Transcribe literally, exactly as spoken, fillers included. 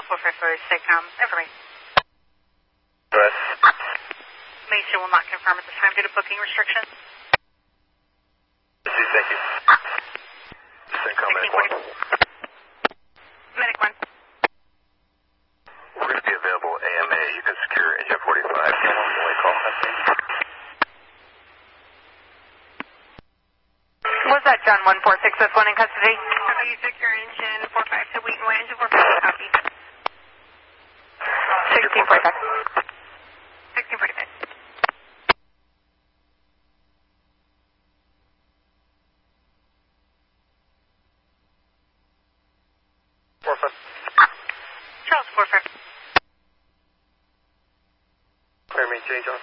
Charles four five four, SACOM, information. Go ahead. Mason will not confirm at this time due to booking restrictions. Thank you. SACOM, Medic one. Medic one. We're going to be available A M A. You can secure engine forty-five. Only call testing. What's that, John one four six, that's one in custody? How you secure engine four five to Wheaton Way, engine four five, copy. sixteen forty-five. sixteen forty-five. four five. Charles four five. Clear me, change on.